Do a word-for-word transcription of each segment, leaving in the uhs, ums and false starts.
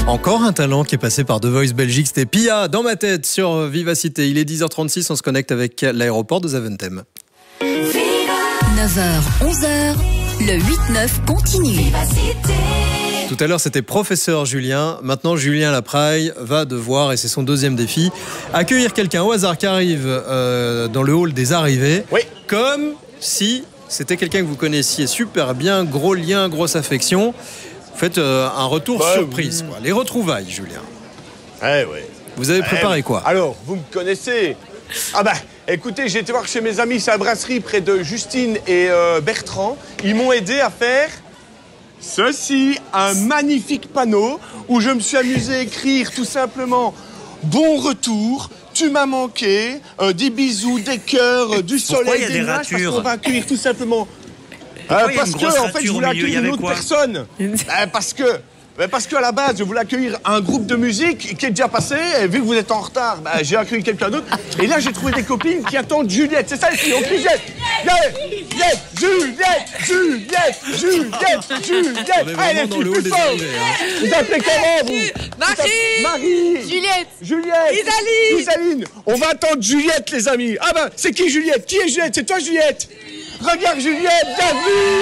Encore un talent qui est passé par The Voice Belgique, c'était Pia dans ma tête sur Vivacité. Il est dix heures trente-six, on se connecte avec l'aéroport de Zaventem. neuf heures, onze heures, le huit neuf continue. Vivacité. Tout à l'heure, c'était professeur Julien. Maintenant, Julien Lapraille va devoir, et c'est son deuxième défi, accueillir quelqu'un au hasard qui arrive euh, dans le hall des arrivées. Oui. Comme si c'était quelqu'un que vous connaissiez super bien, gros lien, grosse affection. Vous faites euh, un retour bah, surprise. Quoi. Les retrouvailles, Julien. Eh oui. Vous avez préparé eh, quoi? Alors, vous me connaissez. Ah bah, écoutez, j'ai été voir chez mes amis, c'est la brasserie près de Justine et euh, Bertrand. Ils m'ont aidé à faire ceci, un magnifique panneau où je me suis amusé à écrire tout simplement « Bon retour ». Tu m'as manqué, euh, des bisous, des cœurs, euh, du soleil, des nuages, parce qu'on va accueillir tout simplement. Euh, parce que, en fait, je voulais accueillir une autre personne. euh, parce que, euh, parce qu'à la base, je voulais accueillir un groupe de musique qui est déjà passé. Et vu que vous êtes en retard, bah, j'ai accueilli quelqu'un d'autre. Et là, j'ai trouvé des copines qui attendent Juliette. C'est ça, les filles, on crie Juliette, Juliette, Juliette, Juliette, Juliette, Juliette. Allez, les filles, plus fort. Vous appelez comment, vous? Marie, Marie, Juliette, Juliette, Isaline, Isaline. On va attendre Juliette, les amis. Ah ben, c'est qui Juliette? Qui est Juliette? C'est toi, Juliette? Regarde Juliette, bienvenue.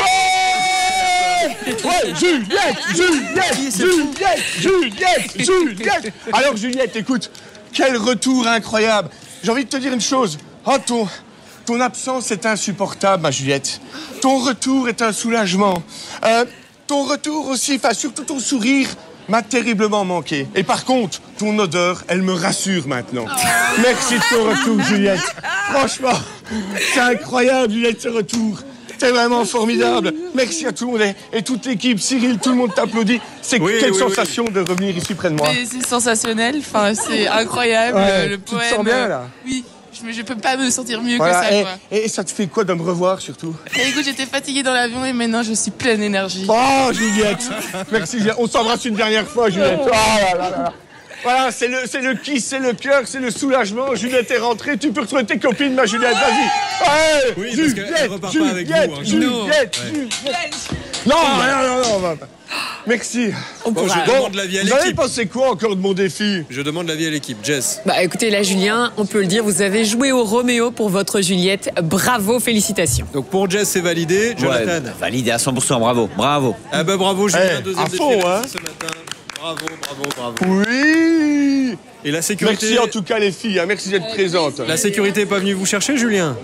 Ouais, Juliette, Juliette, Juliette, Juliette, Juliette. Alors Juliette, écoute, quel retour incroyable. J'ai envie de te dire une chose. Oh, ton, ton absence est insupportable, ma Juliette. Ton retour est un soulagement. Euh, ton retour aussi, enfin surtout ton sourire, m'a terriblement manqué. Et par contre, ton odeur, elle me rassure maintenant. Merci de ton retour, Juliette. Franchement, c'est incroyable, Juliette, ce retour. C'est vraiment formidable. Merci à tout le monde et, et toute l'équipe. Cyril, tout le monde t'applaudit. C'est oui, quelle oui, sensation oui. de revenir ici près de moi. C'est sensationnel. Enfin, c'est incroyable. Ouais, le tu poème. te sens bien, là? Oui. Je, je peux pas me sentir mieux voilà, que ça, et, quoi. Et ça te fait quoi de me revoir, surtout? Et écoute, j'étais fatiguée dans l'avion et maintenant je suis pleine d'énergie. Oh, Juliette. Merci, Juliette. On s'embrasse une dernière fois, Juliette. Oh là là là. Voilà, c'est le, c'est le kiss, c'est le cœur, c'est le soulagement. Juliette est rentrée, tu peux retrouver tes copines, ma Juliette, vas-y. Ouais, oui, Juliette, parce qu'elle repart Juliette, pas avec vous. Hein. Juliette, non. Juliette, ouais. Juliette. Non, non, non, non, non. Merci. Bon, bon, je demande l'avis à l'équipe. Vous avez pensé quoi encore de mon défi? Je demande l'avis à l'équipe. Jess. Bah écoutez, là, Julien, on peut le dire, vous avez joué au Roméo pour votre Juliette. Bravo, félicitations. Donc pour Jess, c'est validé. Jonathan. Ouais, validé à cent pour cent, bravo, bravo. Ah bah bravo, Julien, hey, deuxième défi hein. ce matin. Bravo, bravo, bravo. Oui. Et la sécurité. Merci en tout cas les filles, hein. Merci d'être présentes. La sécurité n'est pas venue vous chercher, Julien?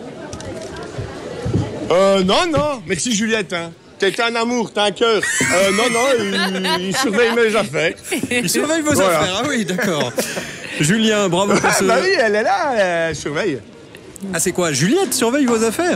Euh, non, non. Merci Juliette, hein. T'es un amour, t'as un cœur. Euh, non, non, il, il surveille mes affaires. Il surveille vos voilà. affaires, ah oui, d'accord. Julien, bravo pour ce... Bah oui, elle est là, elle surveille. Ah, c'est quoi? Juliette surveille vos affaires?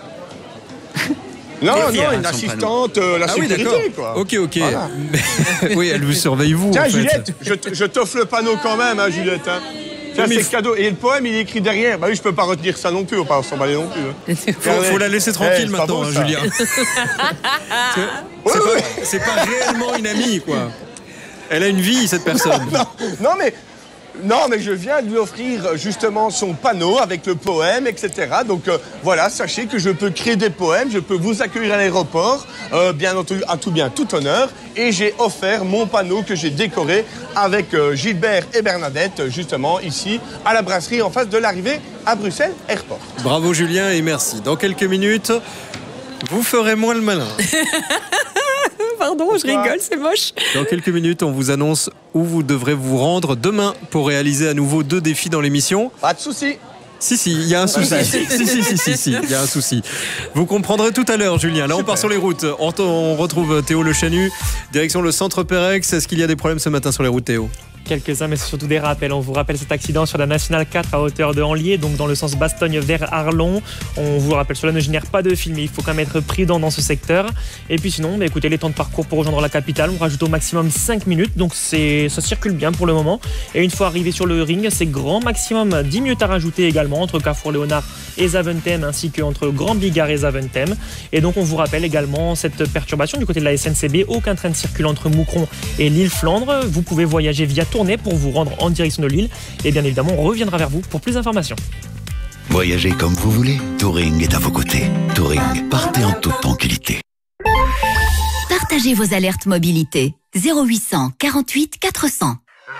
Non, non, une assistante, euh, la ah sécurité, oui, quoi. Ok, ok. Voilà. Oui, elle vous surveille, vous. Tiens, en fait. Juliette, je, je t'offre le panneau quand même, hein, Juliette. Hein. Tiens, c'est cadeau. Et le poème, il est écrit derrière. Bah oui, je peux pas retenir ça non plus, on va pas s'emballer non plus. Hein. Faut, faut la laisser tranquille hey, maintenant, beau, hein, Julien. C'est oui, oui. pas, pas réellement une amie, quoi. Elle a une vie, cette personne. Non, non, non mais... Non, mais je viens de lui offrir justement son panneau avec le poème, et cetera. Donc euh, voilà, sachez que je peux créer des poèmes, je peux vous accueillir à l'aéroport, euh, bien entendu, à tout bien, tout honneur. Et j'ai offert mon panneau que j'ai décoré avec euh, Gilbert et Bernadette, justement, ici, à la brasserie, en face de l'arrivée à Bruxelles Airport. Bravo Julien et merci. Dans quelques minutes, vous ferez moins le malin. Pardon, je rigole, c'est moche. Dans quelques minutes, on vous annonce où vous devrez vous rendre demain pour réaliser à nouveau deux défis dans l'émission. Pas de souci. Si, si, il y a un souci. si, si, si, si, si, si, il y a un souci. Vous comprendrez tout à l'heure, Julien. Là, on part sur les routes. On, on retrouve Théo Le Chanu, direction le centre Pérex. Est-ce qu'il y a des problèmes ce matin sur les routes, Théo? Quelques-uns, mais c'est surtout des rappels. On vous rappelle cet accident sur la Nationale quatre à hauteur de Hanlier, donc dans le sens Bastogne vers Arlon. On vous rappelle, cela ne génère pas de fil, mais il faut quand même être prudent dans ce secteur. Et puis sinon, bah, écoutez, les temps de parcours pour rejoindre la capitale, on rajoute au maximum cinq minutes, donc c'est, ça circule bien pour le moment. Et une fois arrivé sur le ring, c'est grand maximum dix minutes à rajouter également entre Carrefour Léonard et Zaventem, ainsi qu'entre Grand Bigard et Zaventem. Et donc on vous rappelle également cette perturbation du côté de la S N C B. Aucun train ne circule entre Moucron et Lille-Flandre. Vous pouvez voyager via Tournai pour vous rendre en direction de Lille. Et bien évidemment, on reviendra vers vous pour plus d'informations. Voyagez comme vous voulez, Touring est à vos côtés. Touring, partez en toute tranquillité. Partagez vos alertes mobilité. zéro huit cent quarante-huit quatre cents.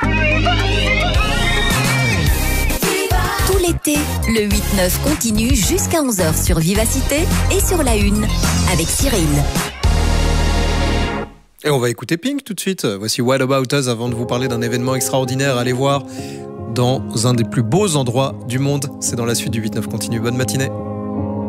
Tout l'été, le huit neuf continue jusqu'à onze heures sur Vivacité et sur la une avec Cyril. Et on va écouter Pink tout de suite. Voici What About Us avant de vous parler d'un événement extraordinaire à aller voir dans un des plus beaux endroits du monde. C'est dans la suite du huit neuf continue. Bonne matinée.